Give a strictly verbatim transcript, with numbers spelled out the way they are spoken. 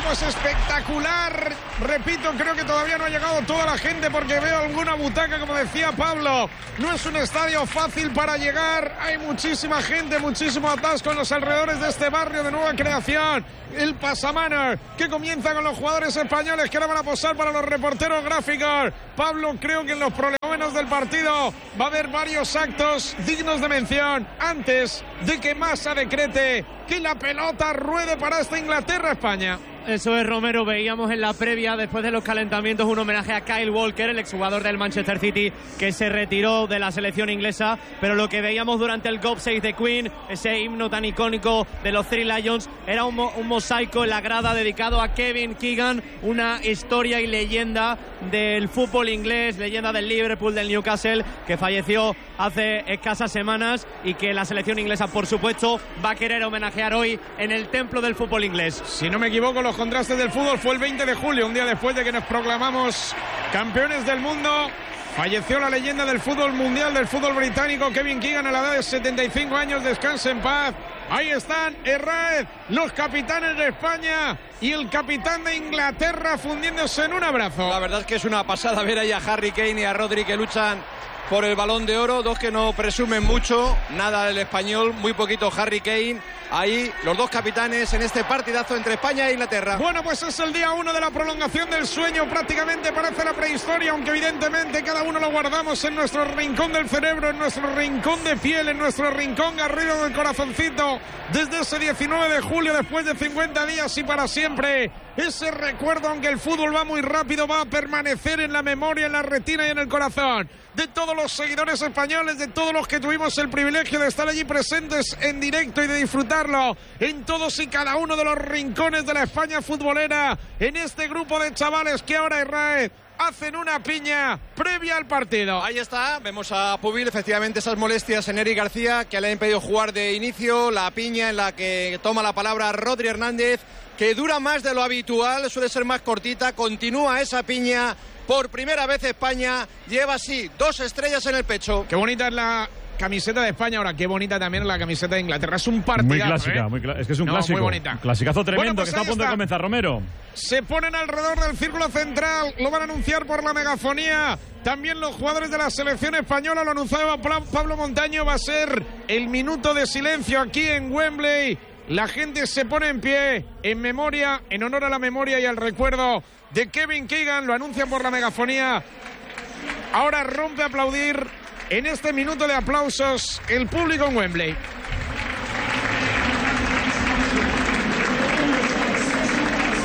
pues espectacular. Repito, creo que todavía no ha llegado toda la gente porque veo alguna butaca, como decía Pablo. No es un estadio fácil para llegar. Hay muchísima gente, muchísimo atasco en los alrededores de este barrio de nueva creación. El pasamanos que comienza con los jugadores españoles que ahora van a posar para los reporteros gráficos. Pablo, creo que en los prolegómenos del partido va a haber varios actos dignos de mención antes de que Massa decrete que la pelota ruede para esta Inglaterra-España. Eso es, Romero. Veíamos en la previa, después de los calentamientos, un homenaje a Kyle Walker, el exjugador del Manchester City, que se retiró de la selección inglesa. Pero lo que veíamos durante el God Save the Queen, ese himno tan icónico de los Three Lions, era un, mo- un mosaico en la grada dedicado a Kevin Keegan, una historia y leyenda del fútbol inglés, leyenda del Liverpool, del Newcastle, que falleció hace escasas semanas y que la selección inglesa, por supuesto, va a querer homenajear hoy en el templo del fútbol inglés. Si no me equivoco, los contrastes del fútbol fue el veinte de julio, un día después de que nos proclamamos campeones del mundo. Falleció la leyenda del fútbol mundial, del fútbol británico, Kevin Keegan, a la edad de setenta y cinco años. Descanse en paz. Ahí están Herrera, los capitanes de España y el capitán de Inglaterra fundiéndose en un abrazo. La verdad es que es una pasada ver ahí a Harry Kane y a Rodri que luchan por el Balón de Oro, dos que no presumen mucho, nada el español, muy poquito Harry Kane. Ahí los dos capitanes en este partidazo entre España e Inglaterra. Bueno, pues es el día uno de la prolongación del sueño, prácticamente parece la prehistoria, aunque evidentemente cada uno lo guardamos en nuestro rincón del cerebro, en nuestro rincón de piel, en nuestro rincón garrido del corazoncito, desde ese diecinueve de julio, después de cincuenta días y para siempre. Ese recuerdo, aunque el fútbol va muy rápido, va a permanecer en la memoria, en la retina y en el corazón de todos los seguidores españoles, de todos los que tuvimos el privilegio de estar allí presentes en directo y de disfrutarlo en todos y cada uno de los rincones de la España futbolera, en este grupo de chavales que ahora Israel hacen una piña previa al partido. Ahí está, vemos a Pubil, efectivamente esas molestias en Eric García que le han impedido jugar de inicio, la piña en la que toma la palabra Rodri Hernández, que dura más de lo habitual, suele ser más cortita, continúa esa piña. Por primera vez España lleva así dos estrellas en el pecho. Qué bonita es la camiseta de España, ahora qué bonita también es la camiseta de Inglaterra. Es un partidazo, muy clásica, ¿eh? muy cl- es que es un no, clásico. Muy bonita. Un clasicazo tremendo, bueno, pues que está a punto está. de comenzar, Romero. Se ponen alrededor del círculo central, lo van a anunciar por la megafonía. También los jugadores de la selección española, lo anunciaba Pablo Montaño, va a ser el minuto de silencio aquí en Wembley. La gente se pone en pie en memoria, en honor a la memoria y al recuerdo de Kevin Keegan, lo anuncian por la megafonía. Ahora rompe a aplaudir en este minuto de aplausos el público en Wembley.